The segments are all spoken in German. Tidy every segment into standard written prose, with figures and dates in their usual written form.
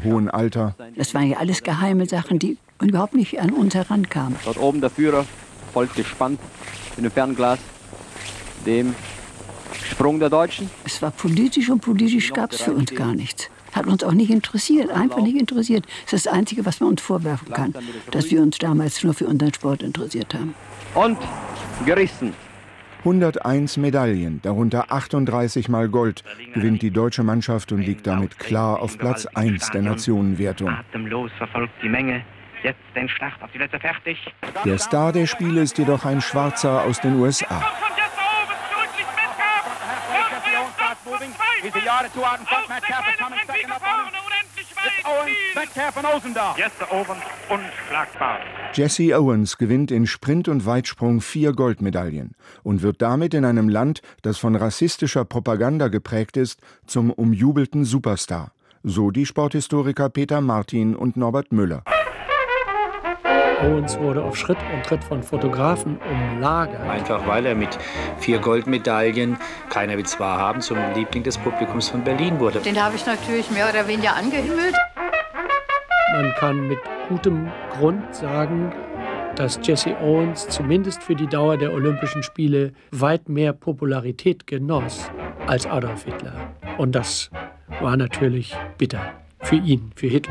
hohen Alter. Das waren ja alles geheime Sachen, die überhaupt nicht an uns herankamen. Dort oben der Führer folgt gespannt in dem Fernglas dem Sprung der Deutschen. Es war politisch und politisch gab es für uns gar nichts. Hat uns auch nicht interessiert, einfach nicht interessiert. Das ist das Einzige, was man uns vorwerfen kann, dass wir uns damals nur für unseren Sport interessiert haben. Und gerissen. 101 Medaillen, darunter 38 Mal Gold, gewinnt die deutsche Mannschaft und liegt damit klar auf Platz 1 der Nationenwertung. Atemlos verfolgt die Menge. Jetzt den Start auf die Plätze fertig. Der Star der Spiele ist jedoch ein Schwarzer aus den USA. Jesse Owens gewinnt in Sprint und Weitsprung 4 Goldmedaillen und wird damit in einem Land, das von rassistischer Propaganda geprägt ist, zum umjubelten Superstar. So die Sporthistoriker Peter Martin und Norbert Müller. Owens wurde auf Schritt und Tritt von Fotografen umlagert. Einfach weil er mit 4 Goldmedaillen, keiner will es wahrhaben, zum Liebling des Publikums von Berlin wurde. Den habe ich natürlich mehr oder weniger angehimmelt. Man kann mit gutem Grund sagen, dass Jesse Owens zumindest für die Dauer der Olympischen Spiele weit mehr Popularität genoss als Adolf Hitler. Und das war natürlich bitter für ihn, für Hitler.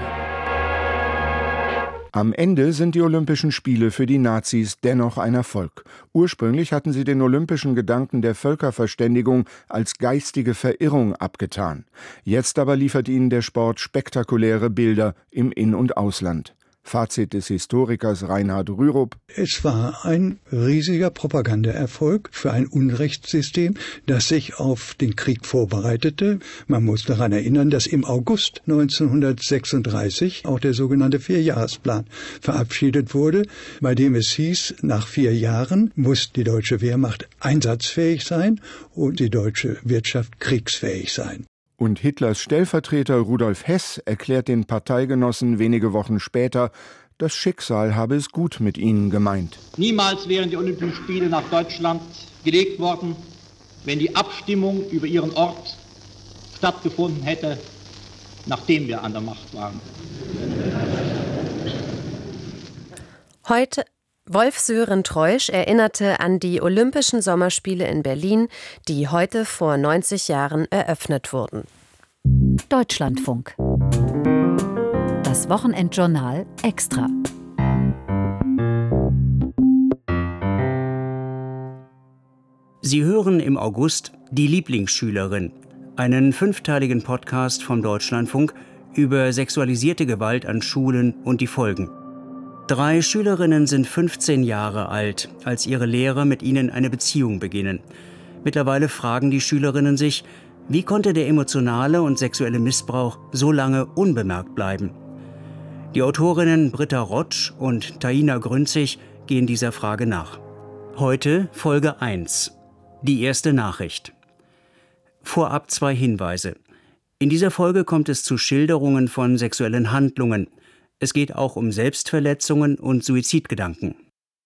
Am Ende sind die Olympischen Spiele für die Nazis dennoch ein Erfolg. Ursprünglich hatten sie den olympischen Gedanken der Völkerverständigung als geistige Verirrung abgetan. Jetzt aber liefert ihnen der Sport spektakuläre Bilder im In- und Ausland. Fazit des Historikers Reinhard Rürup: Es war ein riesiger Propagandaerfolg für ein Unrechtssystem, das sich auf den Krieg vorbereitete. Man muss daran erinnern, dass im August 1936 auch der sogenannte Vierjahresplan verabschiedet wurde, bei dem es hieß, nach 4 Jahren muss die deutsche Wehrmacht einsatzfähig sein und die deutsche Wirtschaft kriegsfähig sein. Und Hitlers Stellvertreter Rudolf Hess erklärt den Parteigenossen wenige Wochen später, das Schicksal habe es gut mit ihnen gemeint. Niemals wären die Olympischen Spiele nach Deutschland gelegt worden, wenn die Abstimmung über ihren Ort stattgefunden hätte, nachdem wir an der Macht waren. Heute Wolf-Sören Treusch erinnerte an die Olympischen Sommerspiele in Berlin, die heute vor 90 Jahren eröffnet wurden. Deutschlandfunk. Das Wochenendjournal extra. Sie hören im August Die Lieblingsschülerin, einen 5-teiligen Podcast vom Deutschlandfunk über sexualisierte Gewalt an Schulen und die Folgen. 3 Schülerinnen sind 15 Jahre alt, als ihre Lehrer mit ihnen eine Beziehung beginnen. Mittlerweile fragen die Schülerinnen sich, wie konnte der emotionale und sexuelle Missbrauch so lange unbemerkt bleiben? Die Autorinnen Britta Rotsch und Taina Grünzig gehen dieser Frage nach. Heute Folge 1. Die erste Nachricht. Vorab 2 Hinweise. In dieser Folge kommt es zu Schilderungen von sexuellen Handlungen. Es geht auch um Selbstverletzungen und Suizidgedanken.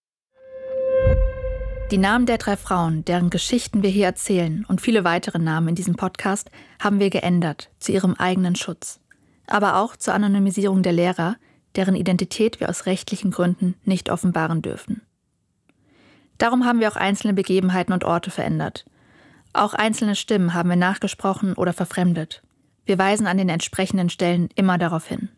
Die Namen der 3 Frauen, deren Geschichten wir hier erzählen, und viele weitere Namen in diesem Podcast haben wir geändert, zu ihrem eigenen Schutz. Aber auch zur Anonymisierung der Lehrer, deren Identität wir aus rechtlichen Gründen nicht offenbaren dürfen. Darum haben wir auch einzelne Begebenheiten und Orte verändert. Auch einzelne Stimmen haben wir nachgesprochen oder verfremdet. Wir weisen an den entsprechenden Stellen immer darauf hin.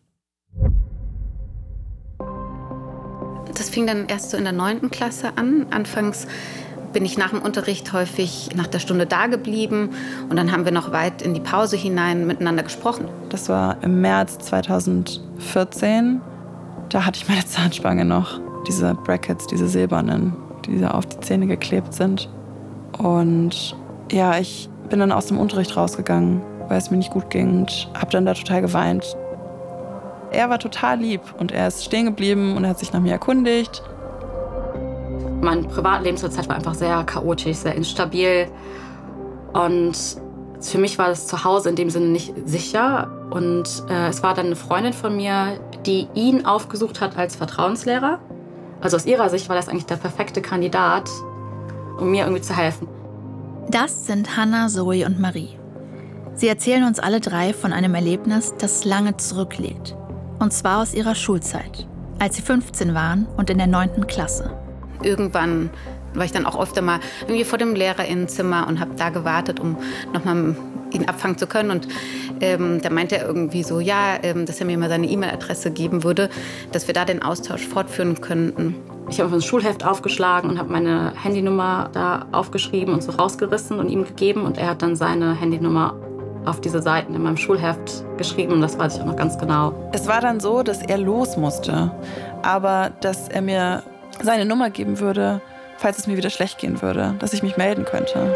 Das fing dann erst so in der 9. Klasse an. Anfangs bin ich nach dem Unterricht häufig nach der Stunde da geblieben und dann haben wir noch weit in die Pause hinein miteinander gesprochen. Das war im März 2014. Da hatte ich meine Zahnspange noch. Diese Brackets, diese silbernen, die auf die Zähne geklebt sind. Und ja, ich bin dann aus dem Unterricht rausgegangen, weil es mir nicht gut ging und habe dann da total geweint. Er war total lieb und er ist stehen geblieben und er hat sich nach mir erkundigt. Mein Privatleben zur Zeit war einfach sehr chaotisch, sehr instabil. Und für mich war das Zuhause in dem Sinne nicht sicher. Und es war dann eine Freundin von mir, die ihn aufgesucht hat als Vertrauenslehrer. Also aus ihrer Sicht war das eigentlich der perfekte Kandidat, um mir irgendwie zu helfen. Das sind Hannah, Zoe und Marie. Sie erzählen uns alle drei von einem Erlebnis, das lange zurückliegt. Und zwar aus ihrer Schulzeit, als sie 15 waren und in der 9. Klasse. Irgendwann war ich dann auch öfter mal irgendwie vor dem Lehrerinnenzimmer und habe da gewartet, um nochmal ihn abfangen zu können. Und da meinte er irgendwie so, dass er mir mal seine E-Mail-Adresse geben würde, dass wir da den Austausch fortführen könnten. Ich habe ein Schulheft aufgeschlagen und habe meine Handynummer da aufgeschrieben und so rausgerissen und ihm gegeben. Und er hat dann seine Handynummer auf diese Seiten in meinem Schulheft geschrieben. Und das weiß ich auch noch ganz genau. Es war dann so, dass er los musste, aber dass er mir seine Nummer geben würde, falls es mir wieder schlecht gehen würde, dass ich mich melden könnte.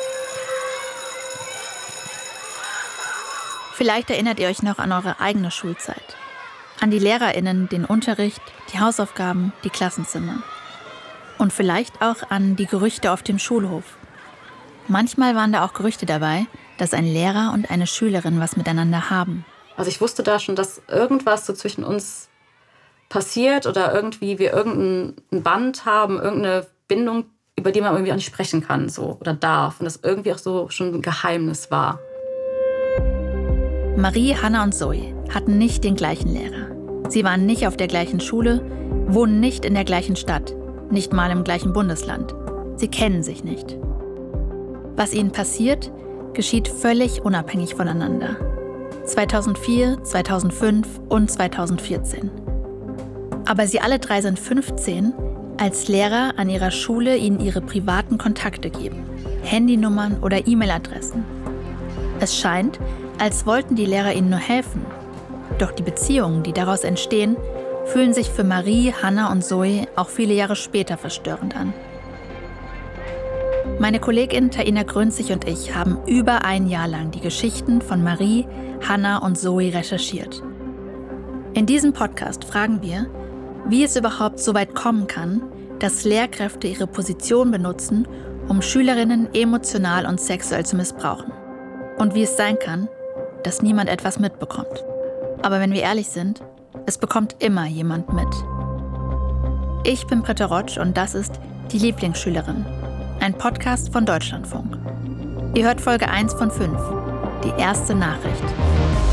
Vielleicht erinnert ihr euch noch an eure eigene Schulzeit. An die LehrerInnen, den Unterricht, die Hausaufgaben, die Klassenzimmer. Und vielleicht auch an die Gerüchte auf dem Schulhof. Manchmal waren da auch Gerüchte dabei, dass ein Lehrer und eine Schülerin was miteinander haben. Also ich wusste da schon, dass irgendwas so zwischen uns passiert oder irgendwie wir irgendein Band haben, irgendeine Bindung, über die man irgendwie auch nicht sprechen kann so, oder darf. Und das irgendwie auch so schon ein Geheimnis war. Marie, Hannah und Zoe hatten nicht den gleichen Lehrer. Sie waren nicht auf der gleichen Schule, wohnen nicht in der gleichen Stadt, nicht mal im gleichen Bundesland. Sie kennen sich nicht. Was ihnen passiert, geschieht völlig unabhängig voneinander. 2004, 2005 und 2014. Aber sie alle drei sind 15, als Lehrer an ihrer Schule ihnen ihre privaten Kontakte geben. Handynummern oder E-Mail-Adressen. Es scheint, als wollten die Lehrer ihnen nur helfen. Doch die Beziehungen, die daraus entstehen, fühlen sich für Marie, Hannah und Zoe auch viele Jahre später verstörend an. Meine Kollegin Taina Grünzig und ich haben über ein Jahr lang die Geschichten von Marie, Hannah und Zoe recherchiert. In diesem Podcast fragen wir, wie es überhaupt so weit kommen kann, dass Lehrkräfte ihre Position benutzen, um Schülerinnen emotional und sexuell zu missbrauchen. Und wie es sein kann, dass niemand etwas mitbekommt. Aber wenn wir ehrlich sind, es bekommt immer jemand mit. Ich bin Britta Rotsch und das ist Die Lieblingsschülerin, ein Podcast von Deutschlandfunk. Ihr hört Folge 1 von 5, die erste Nachricht.